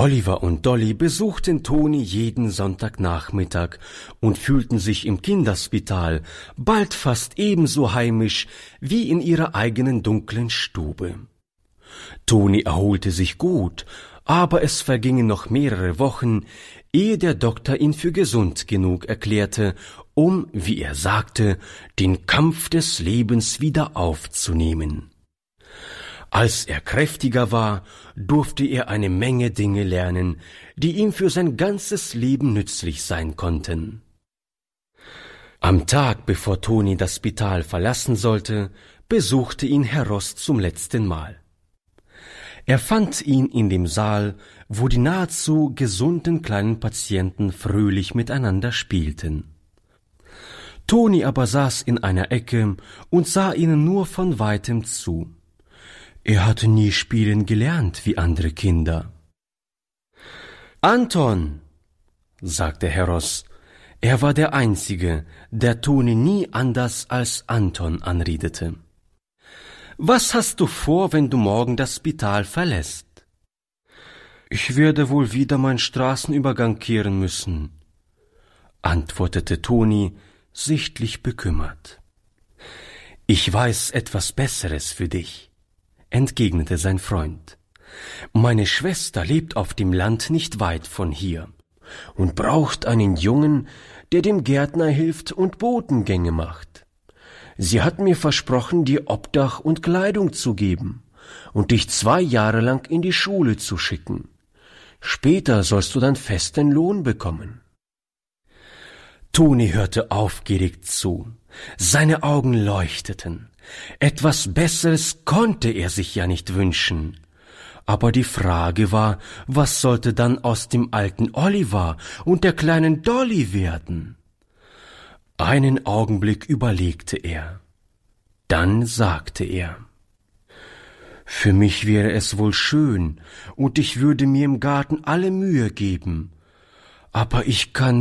Oliver und Dolly besuchten Toni jeden Sonntagnachmittag und fühlten sich im Kinderspital bald fast ebenso heimisch wie in ihrer eigenen dunklen Stube. Toni erholte sich gut, aber es vergingen noch mehrere Wochen, ehe der Doktor ihn für gesund genug erklärte, um, wie er sagte, den Kampf des Lebens wieder aufzunehmen. Als er kräftiger war, durfte er eine Menge Dinge lernen, die ihm für sein ganzes Leben nützlich sein konnten. Am Tag, bevor Toni das Spital verlassen sollte, besuchte ihn Herr Ross zum letzten Mal. Er fand ihn in dem Saal, wo die nahezu gesunden kleinen Patienten fröhlich miteinander spielten. Toni aber saß in einer Ecke und sah ihnen nur von weitem zu. Er hatte nie spielen gelernt wie andere Kinder. »Anton«, sagte Herr Ross. Er war der Einzige, der Toni nie anders als Anton anredete. »Was hast du vor, wenn du morgen das Spital verlässt?« »Ich werde wohl wieder meinen Straßenübergang kehren müssen«, antwortete Toni, sichtlich bekümmert. »Ich weiß etwas Besseres für dich«, entgegnete sein Freund. »Meine Schwester lebt auf dem Land nicht weit von hier und braucht einen Jungen, der dem Gärtner hilft und Botengänge macht. Sie hat mir versprochen, dir Obdach und Kleidung zu geben und dich 2 Jahre lang in die Schule zu schicken. Später sollst du dann festen Lohn bekommen.« Toni hörte aufgeregt zu. Seine Augen leuchteten. Etwas Besseres konnte er sich ja nicht wünschen. Aber die Frage war, was sollte dann aus dem alten Oliver und der kleinen Dolly werden? Einen Augenblick überlegte er. Dann sagte er: »Für mich wäre es wohl schön, und ich würde mir im Garten alle Mühe geben, aber ich kann